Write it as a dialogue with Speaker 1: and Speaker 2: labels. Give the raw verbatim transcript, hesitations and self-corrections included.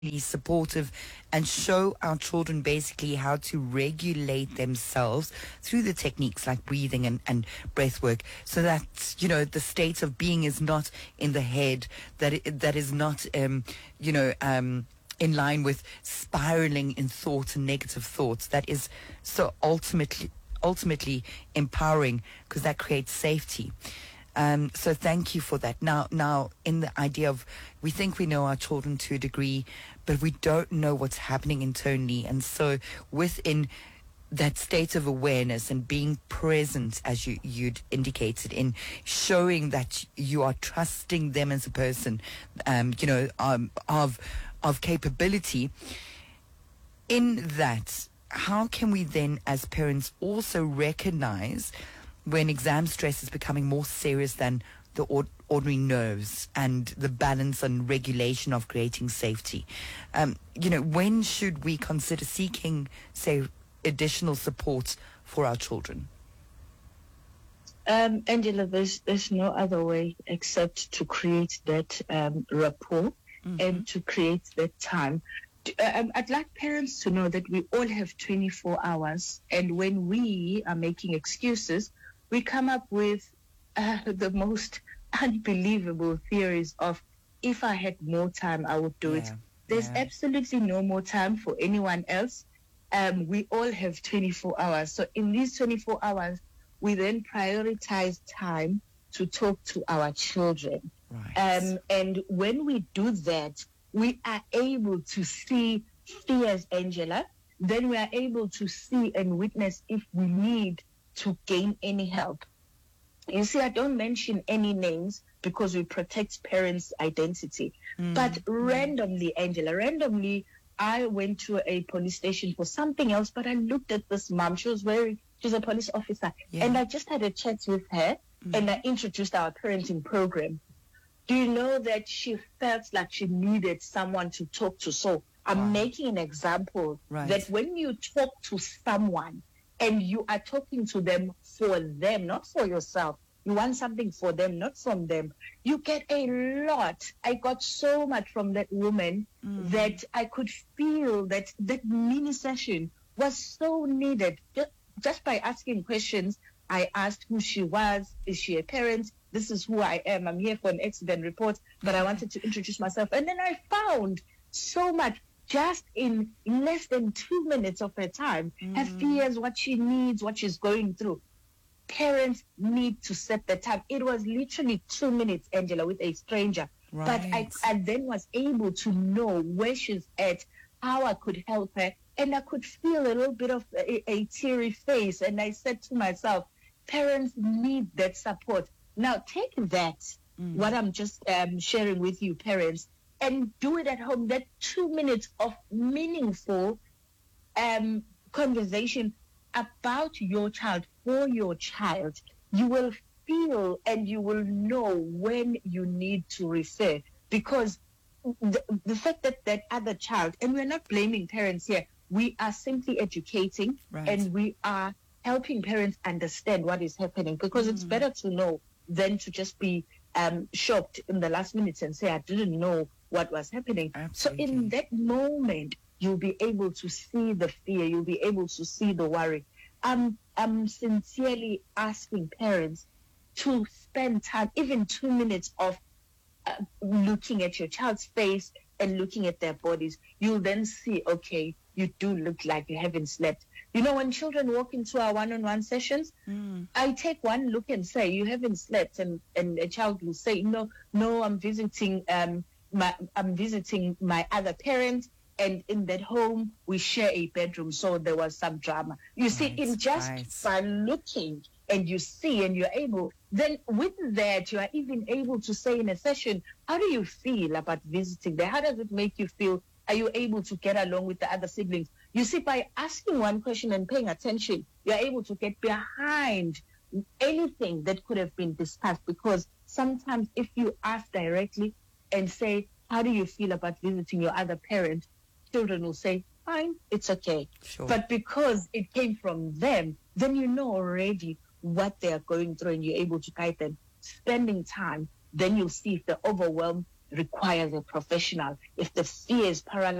Speaker 1: supportive and show our children basically how to regulate themselves through the techniques like breathing and, and breath work, so that, you know, the state of being is not in the head, that it, that is not, um, you know, um, in line with spiraling in thoughts and negative thoughts. That is so ultimately, ultimately empowering, because that creates safety. Um, so thank you for that. Now, now, in the idea of, we think we know our children to a degree, but we don't know what's happening internally. And so within that state of awareness and being present, as you, you'd indicated, in showing that you are trusting them as a person, um, you know, um, of, of capability, in that, how can we then as parents also recognize when exam stress is becoming more serious than the or- ordinary nerves and the balance and regulation of creating safety? Um, you know, when should we consider seeking, say, additional support for our children?
Speaker 2: Um, Angela, there's, there's no other way except to create that um, rapport mm-hmm. and to create that time. Um, I'd like parents to know that we all have twenty-four hours, and when we are making excuses, we come up with uh, the most unbelievable theories of, if I had more time, I would do yeah, it. There's yeah. absolutely no more time for anyone else. Um, we all have twenty-four hours. So in these twenty-four hours, we then prioritize time to talk to our children.
Speaker 1: Right.
Speaker 2: Um, and when we do that, we are able to see fears, Angela. Then we are able to see and witness if we need to gain any help. You see, I don't mention any names because we protect parents' identity. Mm. But randomly, Angela, randomly, I went to a police station for something else, but I looked at this mom. She was wearing, she's a police officer. Yeah. And I just had a chat with her mm. and I introduced our parenting program. Do you know that she felt like she needed someone to talk to? So I'm wow. making an example right. that when you talk to someone, and you are talking to them for them, not for yourself. You want something for them, not from them. You get a lot. I got so much from that woman mm. that I could feel that that mini session was so needed. Just, just by asking questions, I asked who she was. Is she a parent? This is who I am. I'm here for an accident report, but I wanted to introduce myself. And then I found so much. Just in less than two minutes of her time, mm. her fears, what she needs, what she's going through. Parents need to set the time. It was literally two minutes, Angela, with a stranger. Right. But I, I then was able to know where she's at, how I could help her, and I could feel a little bit of a, a teary face. And I said to myself, parents need that support. Now take that, mm. what I'm just um, sharing with you, parents, and do it at home. That two minutes of meaningful um, conversation about your child, for your child. You will feel and you will know when you need to refer. Because the, the fact that that other child, and we're not blaming parents here, we are simply educating right. and we are helping parents understand what is happening. Because mm. it's better to know than to just be um, shocked in the last minute and say, I didn't know what was happening.
Speaker 1: Absolutely.
Speaker 2: So in that moment, you'll be able to see the fear, you'll be able to see the worry. I'm, I'm sincerely asking parents to spend time, even two minutes of uh, looking at your child's face and looking at their bodies. You'll then see, okay, you do look like you haven't slept. You know, when children walk into our one-on-one sessions, mm. I take one look and say, you haven't slept. And, and a child will say, no, no, I'm visiting um, My, I'm visiting my other parent, and in that home we share a bedroom, so there was some drama. You right, see, in just right. by looking and you see and you're able, then with that you are even able to say in a session, how do you feel about visiting there? How does it make you feel? Are you able to get along with the other siblings? You see, by asking one question and paying attention, you're able to get behind anything that could have been discussed. Because sometimes if you ask directly and say, how do you feel about visiting your other parent? Children will say, fine, it's okay.
Speaker 1: Sure.
Speaker 2: But because it came from them, then you know already what they are going through and you're able to guide them. Spending time, then you'll see if they're overwhelmed, requires a professional. If the fear is paralyzed,